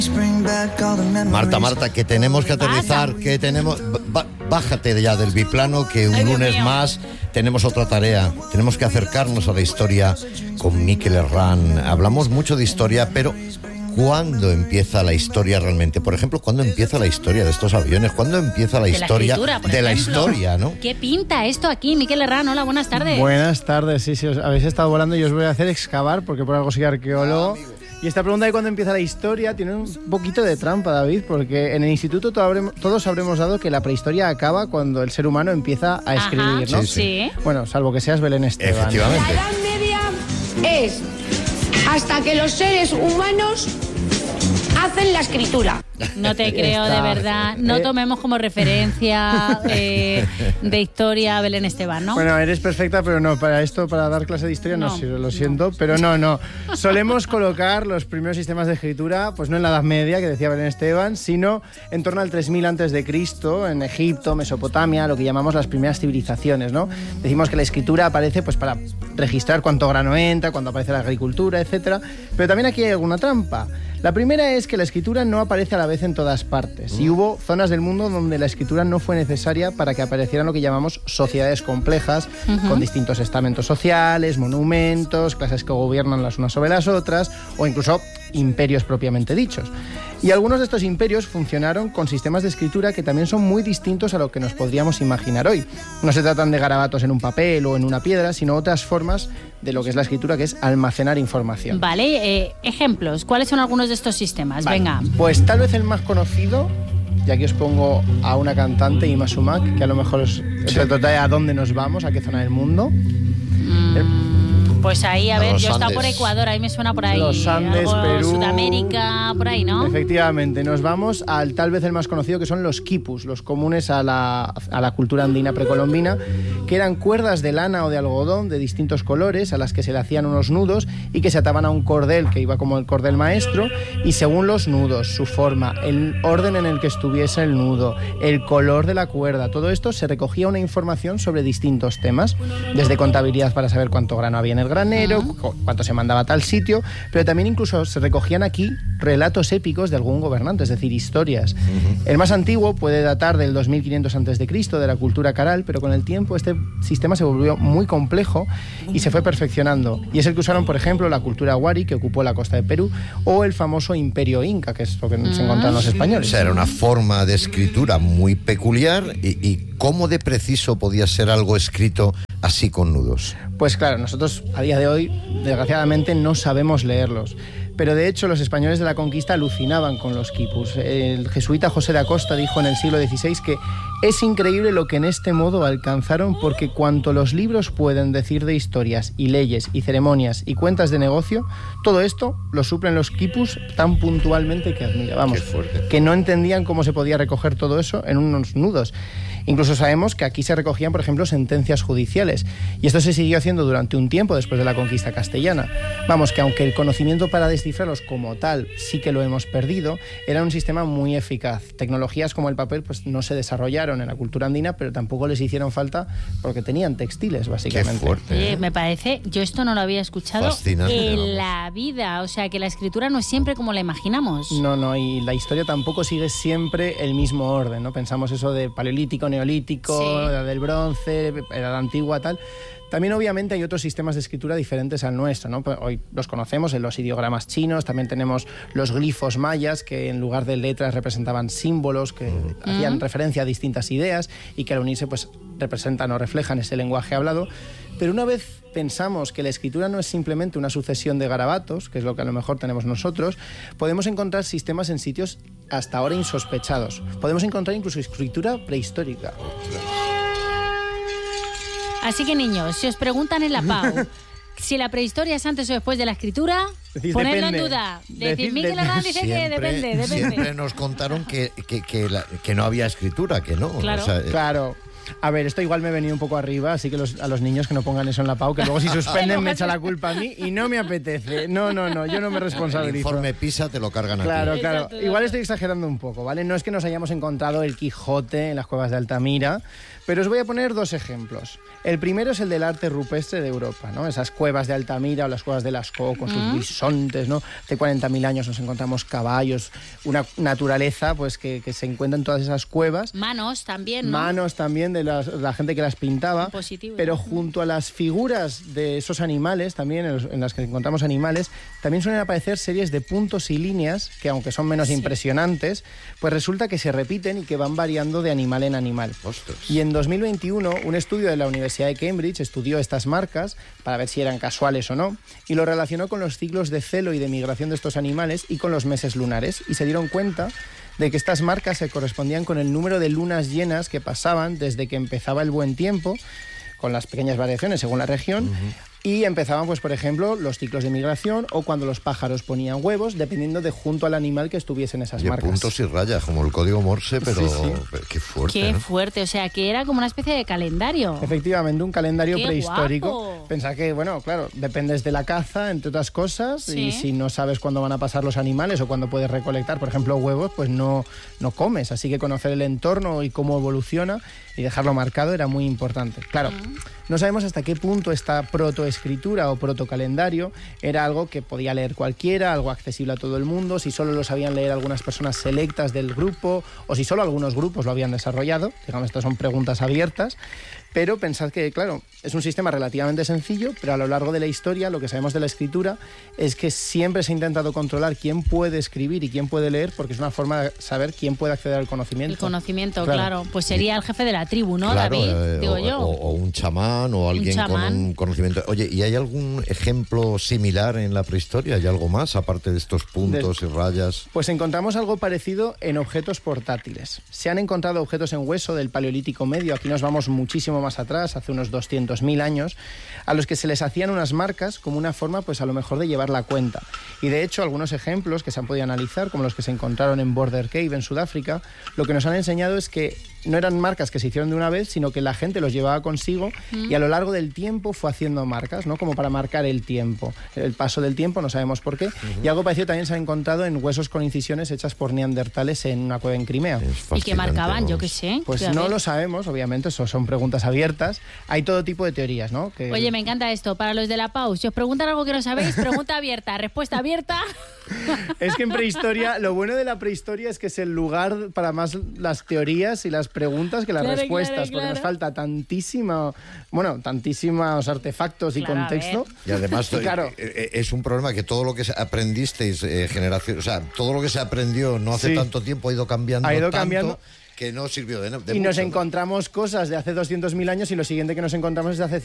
Marta, que tenemos que aterrizar, que tenemos... Bájate ya del biplano, que un lunes más tenemos otra tarea. Tenemos que acercarnos a la historia con Mikel Herrán. Hablamos mucho de historia, pero ¿cuándo empieza la historia realmente? Por ejemplo, ¿cuándo empieza la historia de estos aviones? ¿Cuándo empieza la historia de la historia, no? ¿Qué pinta esto aquí, Mikel Herrán? Hola, buenas tardes. Buenas tardes, sí, os habéis estado volando y os voy a hacer excavar, porque por algo soy arqueólogo. Y esta pregunta de cuándo empieza la historia tiene un poquito de trampa, David, porque en el instituto todos habremos dado que la prehistoria acaba cuando el ser humano empieza a escribir, ¿no? Sí. Bueno, salvo que seas Belén Esteban. Efectivamente. La Edad Media es hasta que los seres humanos hacen la escritura. No te creo, de verdad. No tomemos como referencia de historia a Belén Esteban, ¿no? Bueno, eres perfecta, pero no, para dar clase de historia no sirve, lo siento, pero no. Solemos colocar los primeros sistemas de escritura, pues no en la Edad Media, que decía Belén Esteban, sino en torno al 3000 a.C., en Egipto, Mesopotamia, lo que llamamos las primeras civilizaciones, ¿no? Decimos que la escritura aparece pues para registrar cuánto grano entra, cuando aparece la agricultura, etcétera, pero también aquí hay alguna trampa. La primera es que la escritura no aparece a la vez en todas partes. Y hubo zonas del mundo donde la escritura no fue necesaria para que aparecieran lo que llamamos sociedades complejas, con distintos estamentos sociales, monumentos, clases que gobiernan las unas sobre las otras, o incluso imperios propiamente dichos. Y algunos de estos imperios funcionaron con sistemas de escritura que también son muy distintos a lo que nos podríamos imaginar hoy. No se tratan de garabatos en un papel o en una piedra, sino otras formas de lo que es la escritura, que es almacenar información. Vale, ejemplos. ¿Cuáles son algunos de estos sistemas? Vale. Venga. Pues tal vez el más conocido, y aquí os pongo a una cantante, Ima Sumac, que a lo mejor os trata de a dónde nos vamos, a qué zona del mundo. Pues ahí, a ver, yo he estado Andes. por Ecuador, ahí me suena por ahí. Los Andes, algo Perú, Sudamérica, por ahí, ¿no? Efectivamente, nos vamos al tal vez el más conocido, que son los quipus, los comunes a la cultura andina precolombina, que eran cuerdas de lana o de algodón de distintos colores a las que se le hacían unos nudos y que se ataban a un cordel que iba como el cordel maestro, y según los nudos, su forma, el orden en el que estuviese el nudo, el color de la cuerda, todo esto se recogía una información sobre distintos temas, desde contabilidad para saber cuánto grano había en el granero, cuánto se mandaba a tal sitio, pero también incluso se recogían aquí relatos épicos de algún gobernante, es decir, historias. El más antiguo puede datar del 2500 a.C., de la cultura caral, pero con el tiempo este sistema se volvió muy complejo y se fue perfeccionando. Y es el que usaron, por ejemplo, la cultura Wari, que ocupó la costa de Perú, o el famoso Imperio Inca, que es lo que se encontraron los españoles. O sea, era una forma de escritura muy peculiar. ¿Y cómo de preciso podía ser algo escrito así con nudos? Pues claro, nosotros a día de hoy, desgraciadamente, no sabemos leerlos. Pero de hecho los españoles de la conquista alucinaban con los quipus. El jesuita José de Acosta dijo en el siglo XVI que es increíble lo que en este modo alcanzaron, porque cuanto los libros pueden decir de historias y leyes y ceremonias y cuentas de negocio, todo esto lo suplen los quipus tan puntualmente que admira. Vamos, qué fuerte. Que no entendían cómo se podía recoger todo eso en unos nudos. Incluso sabemos que aquí se recogían, por ejemplo, sentencias judiciales. Y esto se siguió haciendo durante un tiempo después de la conquista castellana. Vamos, que aunque el conocimiento para descifrarlos como tal sí que lo hemos perdido, era un sistema muy eficaz. Tecnologías como el papel pues no se desarrollaron en la cultura andina, pero tampoco les hicieron falta porque tenían textiles, básicamente. Qué fuerte. Oye, me parece, yo esto no lo había escuchado Fascinante, en la vida. O sea, que la escritura no es siempre como la imaginamos. No, y la historia tampoco sigue siempre el mismo orden, ¿no? Pensamos eso de paleolítico, neolítico, Sí. edad del bronce, edad antigua, tal. También obviamente hay otros sistemas de escritura diferentes al nuestro, ¿no? Hoy los conocemos en los ideogramas chinos, también tenemos los glifos mayas, que en lugar de letras representaban símbolos que hacían referencia a distintas ideas y que al unirse pues representan o reflejan ese lenguaje hablado. Pero una vez pensamos que la escritura no es simplemente una sucesión de garabatos, que es lo que a lo mejor tenemos nosotros, podemos encontrar sistemas en sitios hasta ahora insospechados. Podemos encontrar incluso escritura prehistórica. Así que, niños, si os preguntan en la PAU si la prehistoria es antes o después de la escritura, Decís, ponedlo depende. en duda. Decís, Mikel Herrán dice que depende. Siempre nos contaron que no había escritura, que no. Claro. O sea, Claro. A ver, esto igual me he venido un poco arriba, así que a los niños que no pongan eso en la PAU, que luego si suspenden me echa la culpa a mí y no me apetece. No, yo no me responsabilizo. El informe PISA te lo cargan a ti. Claro. Exacto. Igual estoy exagerando un poco, ¿vale? No es que nos hayamos encontrado el Quijote en las cuevas de Altamira, pero os voy a poner 2 ejemplos. El primero es el del arte rupestre de Europa, ¿no? Esas cuevas de Altamira o las cuevas de Lascaux con sus bisontes, ¿no? Hace 40.000 años nos encontramos caballos, una naturaleza pues que se encuentra en todas esas cuevas. Manos también, ¿no? Manos también de la gente que las pintaba. Positivo, pero ¿no? junto a las figuras de esos animales, también en las que encontramos animales, también suelen aparecer series de puntos y líneas que, aunque son menos impresionantes, pues resulta que se repiten y que van variando de animal en animal. Ostras. Y en 2021, un estudio de la Universidad de Cambridge estudió estas marcas para ver si eran casuales o no, y lo relacionó con los ciclos de celo y de migración de estos animales y con los meses lunares, y se dieron cuenta de que estas marcas se correspondían con el número de lunas llenas que pasaban desde que empezaba el buen tiempo, con las pequeñas variaciones según la región, y empezaban, pues por ejemplo, los ciclos de migración o cuando los pájaros ponían huevos, dependiendo de junto al animal que estuviesen esas marcas. Puntos y rayas, como el código Morse, pero Sí. qué fuerte. Qué ¿no? fuerte, o sea, que era como una especie de calendario. Efectivamente, un calendario ¡Qué prehistórico. guapo! Pensar que, bueno, claro, dependes de la caza, entre otras cosas, Sí. y si no sabes cuándo van a pasar los animales o cuándo puedes recolectar, por ejemplo, huevos, pues no comes. Así que conocer el entorno y cómo evoluciona y dejarlo marcado era muy importante. Claro, no sabemos hasta qué punto esta protoescritura o protocalendario era algo que podía leer cualquiera, algo accesible a todo el mundo, si solo lo sabían leer algunas personas selectas del grupo o si solo algunos grupos lo habían desarrollado. Digamos, estas son preguntas abiertas. Pero pensad que, claro, es un sistema relativamente sencillo, pero a lo largo de la historia lo que sabemos de la escritura es que siempre se ha intentado controlar quién puede escribir y quién puede leer, porque es una forma de saber quién puede acceder al conocimiento. El conocimiento, claro. Pues sería el jefe de la tribu, ¿no, Claro, David? Digo yo. O un chamán o alguien con chamán. un conocimiento. Oye, ¿y hay algún ejemplo similar en la prehistoria? ¿Hay algo más, aparte de estos puntos y rayas? Pues encontramos algo parecido en objetos portátiles. Se han encontrado objetos en hueso del Paleolítico Medio, aquí nos vamos muchísimo más atrás, hace unos 200.000 años, a los que se les hacían unas marcas como una forma, pues a lo mejor de llevar la cuenta. Y de hecho, algunos ejemplos que se han podido analizar, como los que se encontraron en Border Cave, en Sudáfrica, lo que nos han enseñado es que no eran marcas que se hicieron de una vez, sino que la gente los llevaba consigo y a lo largo del tiempo fue haciendo marcas, ¿no? Como para marcar el tiempo, el paso del tiempo, no sabemos por qué. Y algo parecido también se ha encontrado en huesos con incisiones hechas por neandertales en una cueva en Crimea. Es ¿Y qué fascinante, marcaban? vamos. Yo qué sé. Pues Fíjate. no lo sabemos, obviamente, eso son preguntas abiertas. Hay todo tipo de teorías, ¿no? Que... Oye, me encanta esto. Para los de la PAU, si os preguntan algo que no sabéis, pregunta abierta, respuesta abierta. Es que en prehistoria, lo bueno de la prehistoria es que es el lugar para más las teorías y las preguntas que las Claro, respuestas, claro, porque nos claro. falta tantísimos artefactos y Claro, a contexto. ver. Y además Claro. es un problema que todo lo que aprendisteis generación, o sea, todo lo que se aprendió no hace Sí. tanto tiempo ha ido cambiando Ha ido tanto cambiando. que no sirvió de Y mucho, nos ¿no? encontramos cosas de hace 200.000 años y lo siguiente que nos encontramos es de hace